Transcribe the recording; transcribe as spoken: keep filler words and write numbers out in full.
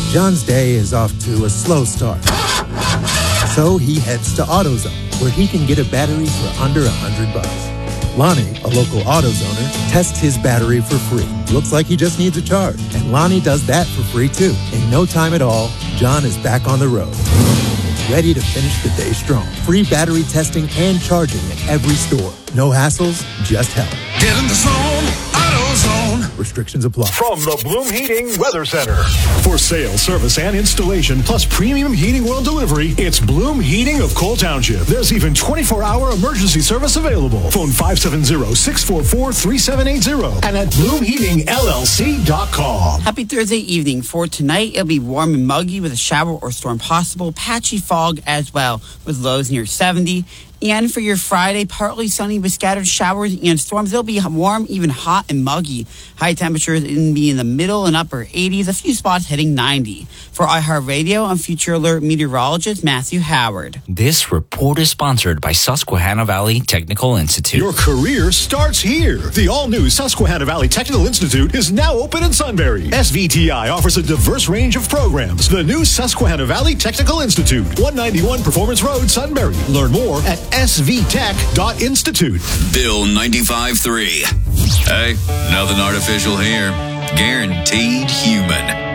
John's day is off to a slow start. So he heads to AutoZone, where he can get a battery for under a hundred bucks. Lonnie, a local AutoZoner, tests his battery for free. Looks like he just needs a charge. And Lonnie does that for free too. In no time at all, John is back on the road, ready to finish the day strong. Free battery testing and charging at every store. No hassles, just help. Get in the zone, AutoZone. Restrictions apply. From the Bloom Heating Weather Center. For sale, service, and installation, plus premium heating world delivery, it's Bloom Heating of Cole Township. There's even twenty-four hour emergency service available. Phone five seven zero, six four four, three seven eight zero and at bloom heating L L C dot com. Happy Thursday evening. For tonight, it'll be warm and muggy with a shower or storm possible. Patchy fog as well with lows near seventy. And for your Friday, partly sunny with scattered showers and storms. It'll be warm, even hot and muggy. High temperatures in be in the middle and upper eighties. A few spots hitting ninety. For iHeartRadio, I'm Future Alert meteorologist Matthew Howard. This report is sponsored by Susquehanna Valley Technical Institute. Your career starts here. The all-new Susquehanna Valley Technical Institute is now open in Sunbury. S V T I offers a diverse range of programs. The new Susquehanna Valley Technical Institute, one ninety-one Performance Road, Sunbury. Learn more at s v tech dot institute. Bill ninety-five point three. Hey, nothing artificial here. Guaranteed human.